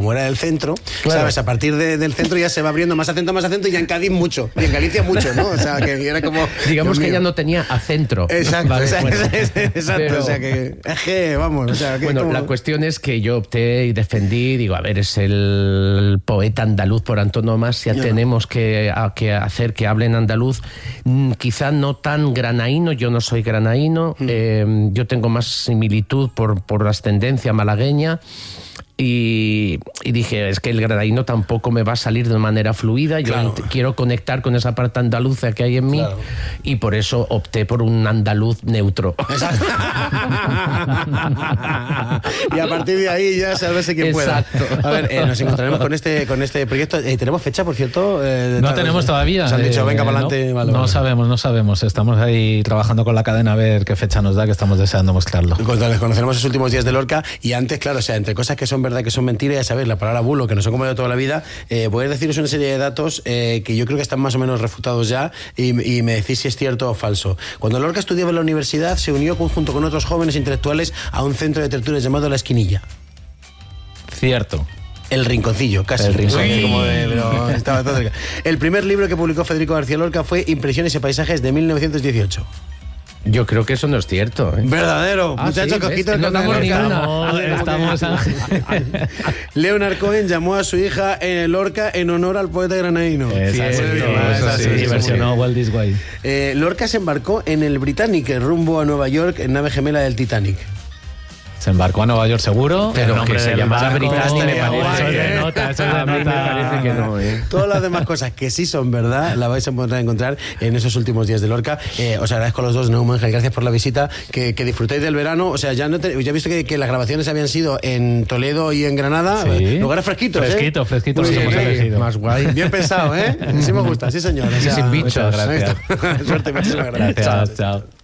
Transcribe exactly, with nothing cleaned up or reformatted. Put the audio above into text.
como era del centro, claro. ¿sabes? A partir de, del centro ya se va abriendo más acento, más acento, y ya en Cádiz mucho, y en Galicia mucho, ¿no? O sea, que era como... Digamos que ya no tenía acentro. Exacto, Vale, exacto, bueno. exacto, Pero, o sea que, es que, vamos, o sea, que bueno, como... la cuestión es que yo opté y defendí, digo, a ver, es el poeta andaluz por antonomasia, Ya. tenemos que, a, que hacer que hablen andaluz, mm, quizá no tan granaíno, yo no soy granaíno, mm. eh, yo tengo más similitud por, por ascendencia malagueña. Y, y dije, es que el granaíno tampoco me va a salir de manera fluida, yo claro. quiero conectar con esa parte andaluza que hay en mí, claro. y por eso opté por un andaluz neutro. Exacto. Y a partir de ahí ya sabes quién pueda. Exacto. A ver, eh, nos encontraremos con este, con este proyecto. Eh, ¿Tenemos fecha, por cierto? Eh, no tenemos todavía. Se han dicho, eh, venga, para adelante. No, vale, no vale. sabemos, no sabemos. Estamos ahí trabajando con la cadena a ver qué fecha nos da, que estamos deseando mostrarlo. Cuando les conoceremos los últimos días de Lorca, y antes, claro, o sea, entre cosas que son verdad, que son mentiras, ya sabéis, la palabra bulo, que nos ha comido toda la vida, eh, voy a deciros una serie de datos eh, que yo creo que están más o menos refutados ya, y, y me decís si es cierto o falso. Cuando Lorca estudiaba en la universidad, se unió junto con otros jóvenes intelectuales a un centro de tertulias llamado La Esquinilla. Cierto. El Rinconcillo, casi. El Rinconcillo. Como de, pero estaba todo cerca. El primer libro que publicó Federico García Lorca fue Impresiones y Paisajes, de mil novecientos dieciocho. Yo creo que eso no es cierto, ¿eh? Verdadero, Ah, muchacho, sí, cojito ¿ves? de No damos Lorca. ninguna. Estamos, estamos Leonard Cohen llamó a su hija eh, Lorca en honor al poeta granaíno. Exacto, Muy bien, eso sí, sí, sí, versionó muy Walt This Way. Eh, Lorca se embarcó en el Britannic rumbo a Nueva York en nave gemela del Titanic. Se embarcó a Nueva York seguro, Pero el nombre que se del llamara barco, Britannic me eso parece es de que- nota, eso es de A mí me nota. parece que no, ¿eh? Todas las demás cosas que sí son verdad la vais a poder encontrar en esos últimos días de Lorca. Eh, os agradezco a los dos, Neumann, gracias por la visita, que, que disfrutéis del verano. O sea, ya, no te, ya he visto que, que las grabaciones habían sido en Toledo y en Granada, Sí. lugares fresquitos. Fresquito, ¿eh? fresquito Muy nos bien, hemos ¿eh? elegido. Más guay. Bien pensado, ¿eh? Sí me gusta, sí señor. O Y sea, sin bichos. Muchas gracias. Suerte, muchísimas gracias. Gracias, chao.